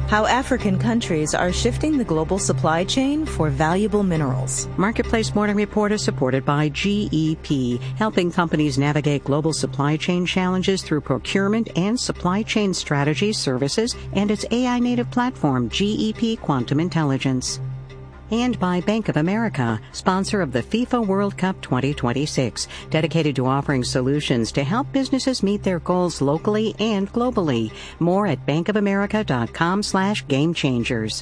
How African countries are shifting the global supply chain for valuable minerals. Marketplace Morning Report is supported by GEP, helping companies navigate global supply chain challenges through procurement and supply chain strategy services and its AI native platform, GEP Quantum Intelligence. And by Bank of America, sponsor of the FIFA World Cup 2026, dedicated to offering solutions to help businesses meet their goals locally and globally. More at bankofamerica.com/gamechangers.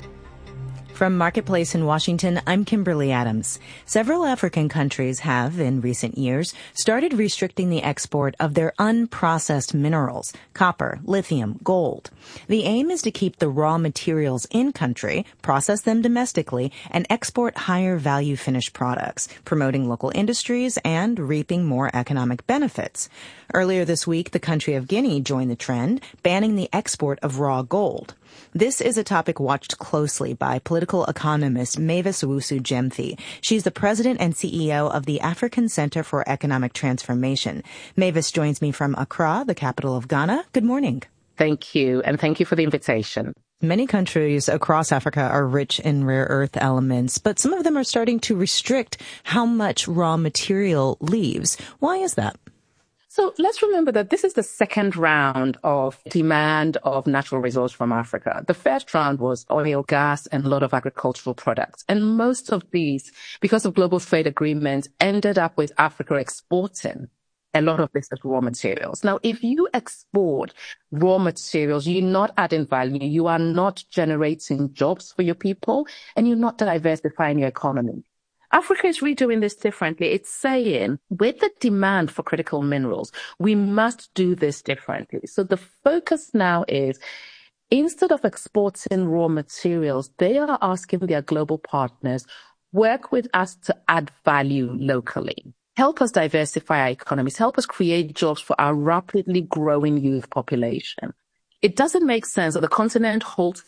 From Marketplace in Washington, I'm Kimberly Adams. Several African countries have, in recent years, started restricting the export of their unprocessed minerals, copper, lithium, gold. The aim is to keep the raw materials in country, process them domestically, and export higher value finished products, promoting local industries and reaping more economic benefits. Earlier this week, the country of Guinea joined the trend, banning the export of raw gold. This is a topic watched closely by political economist Mavis Owusu-Gyamfi. She's the president and CEO of the African Center for Economic Transformation. Mavis joins me from Accra, the capital of Ghana. Good morning. Thank you, and thank you for the invitation. Many countries across Africa are rich in rare earth elements, but some of them are starting to restrict how much raw material leaves. Why is that? So let's remember that this is the second round of demand of natural resource from Africa. The first round was oil, gas, and a lot of agricultural products. And most of these, because of global trade agreements, ended up with Africa exporting a lot of this as raw materials. Now, if you export raw materials, you're not adding value, you are not generating jobs for your people, and you're not diversifying your economy. Africa is redoing this differently. It's saying, with the demand for critical minerals, we must do this differently. So the focus now is, instead of exporting raw materials, they are asking their global partners, work with us to add value locally. Help us diversify our economies. Help us create jobs for our rapidly growing youth population. It doesn't make sense that the continent holds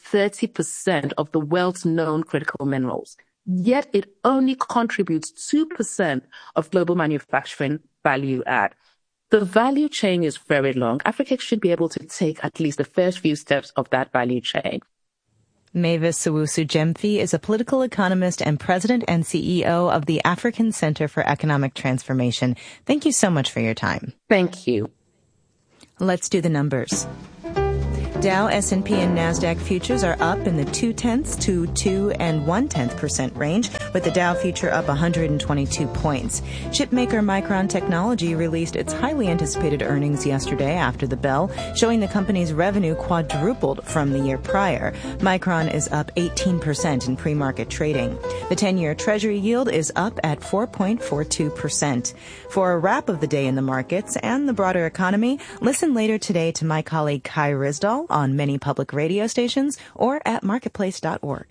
30% of the world's known critical minerals, yet it only contributes 2% of global manufacturing value add. The value chain is very long. Africa should be able to take at least the first few steps of that value chain. Mavis Owusu-Gyamfi is a political economist and president and CEO of the African Center for Economic Transformation. Thank you so much for your time. Thank you. Let's do the numbers. Dow, S&P, and NASDAQ futures are up in the 0.2 to 2 1/10% range, with the Dow future up 122 points. Chipmaker Micron Technology released its highly anticipated earnings yesterday after the bell, showing the company's revenue quadrupled from the year prior. Micron is up 18% in pre-market trading. The 10-year Treasury yield is up at 4.42%. For a wrap of the day in the markets and the broader economy, listen later today to my colleague Kai Risdall on many public radio stations or at marketplace.org.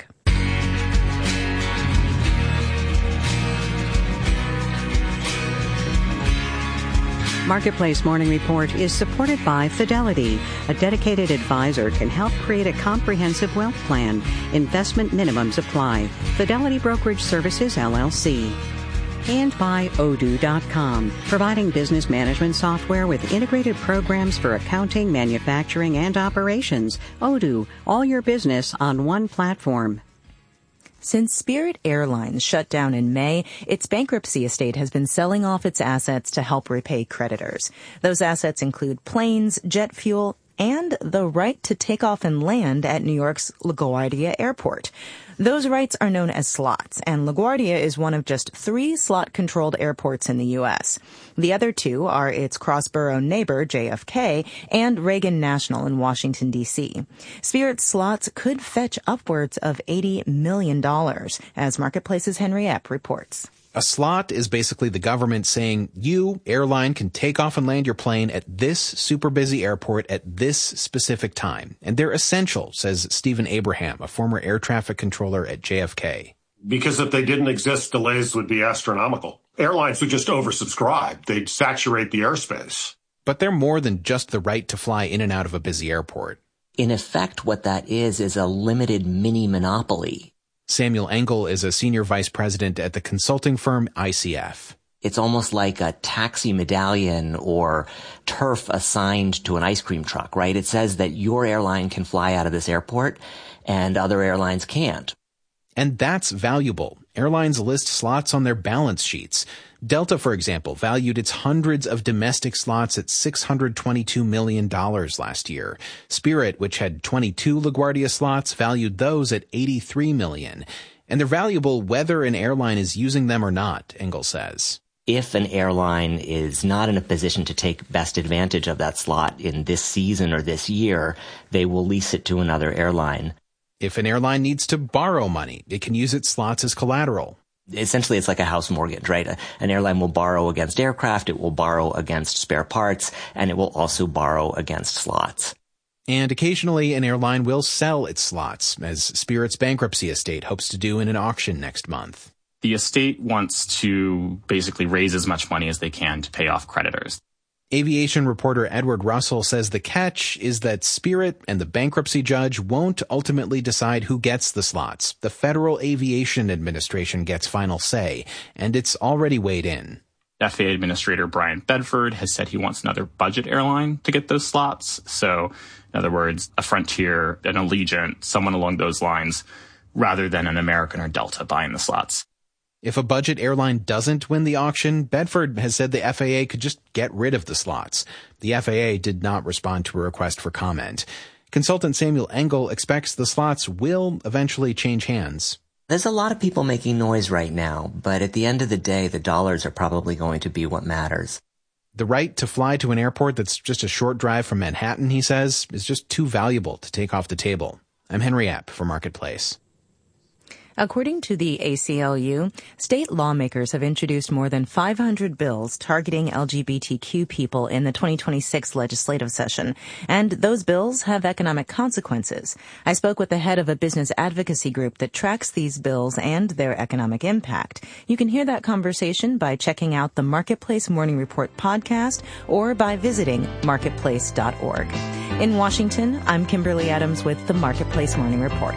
Marketplace Morning Report is supported by Fidelity. A dedicated advisor can help create a comprehensive wealth plan. Investment minimums apply. Fidelity Brokerage Services, LLC. And by Odoo.com, providing business management software with integrated programs for accounting, manufacturing, and operations. Odoo, all your business on one platform. Since Spirit Airlines shut down in May, its bankruptcy estate has been selling off its assets to help repay creditors. Those assets include planes, jet fuel, and the right to take off and land at New York's LaGuardia Airport. Those rights are known as slots, and LaGuardia is one of just 3 slot-controlled airports in the U.S. The other 2 are its cross-borough neighbor, JFK, and Reagan National in Washington, D.C. Spirit slots could fetch upwards of $80 million, as Marketplace's Henry Epp reports. A slot is basically the government saying, you, airline, can take off and land your plane at this super busy airport at this specific time. And they're essential, says Stephen Abraham, a former air traffic controller at JFK. Because if they didn't exist, delays would be astronomical. Airlines would just oversubscribe. They'd saturate the airspace. But they're more than just the right to fly in and out of a busy airport. In effect, what that is a limited mini monopoly. Samuel Engel is a senior vice president at the consulting firm ICF. It's almost like a taxi medallion or turf assigned to an ice cream truck, right? It says that your airline can fly out of this airport and other airlines can't. And that's valuable. Airlines list slots on their balance sheets. Delta, for example, valued its hundreds of domestic slots at $622 million last year. Spirit, which had 22 LaGuardia slots, valued those at $83 million. And they're valuable whether an airline is using them or not, Engel says. If an airline is not in a position to take best advantage of that slot in this season or this year, they will lease it to another airline. If an airline needs to borrow money, it can use its slots as collateral. Essentially, it's like a house mortgage, right? An airline will borrow against aircraft, it will borrow against spare parts, and it will also borrow against slots. And occasionally, an airline will sell its slots, as Spirit's bankruptcy estate hopes to do in an auction next month. The estate wants to basically raise as much money as they can to pay off creditors. Aviation reporter Edward Russell says the catch is that Spirit and the bankruptcy judge won't ultimately decide who gets the slots. The Federal Aviation Administration gets final say, and it's already weighed in. FAA Administrator Brian Bedford has said he wants another budget airline to get those slots. So, in other words, a Frontier, an Allegiant, someone along those lines, rather than an American or Delta buying the slots. If a budget airline doesn't win the auction, Bedford has said the FAA could just get rid of the slots. The FAA did not respond to a request for comment. Consultant Samuel Engel expects the slots will eventually change hands. There's a lot of people making noise right now, but at the end of the day, the dollars are probably going to be what matters. The right to fly to an airport that's just a short drive from Manhattan, he says, is just too valuable to take off the table. I'm Henry Epp for Marketplace. According to the ACLU, state lawmakers have introduced more than 500 bills targeting LGBTQ people in the 2026 legislative session, and those bills have economic consequences. I spoke with the head of a business advocacy group that tracks these bills and their economic impact. You can hear that conversation by checking out the Marketplace Morning Report podcast or by visiting marketplace.org. In Washington, I'm Kimberly Adams with the Marketplace Morning Report.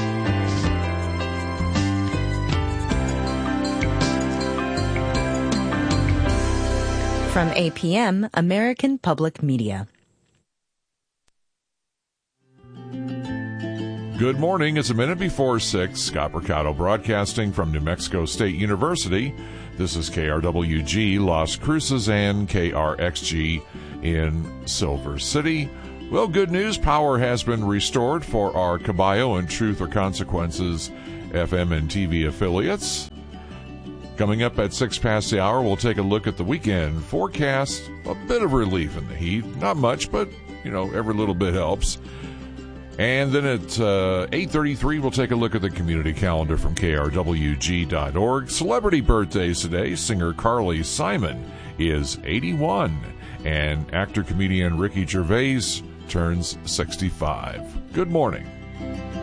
From APM, American Public Media. Good morning. It's a minute before 6. Scott Mercado broadcasting from New Mexico State University. This is KRWG Las Cruces and KRXG in Silver City. Well, good news. Power has been restored for our Caballo and Truth or Consequences FM and TV affiliates. Coming up at 6 past the hour, we'll take a look at the weekend forecast. A bit of relief in the heat. Not much, but, every little bit helps. And then at 8:33, we'll take a look at the community calendar from krwg.org. Celebrity birthdays today. Singer Carly Simon is 81. And actor-comedian Ricky Gervais turns 65. Good morning.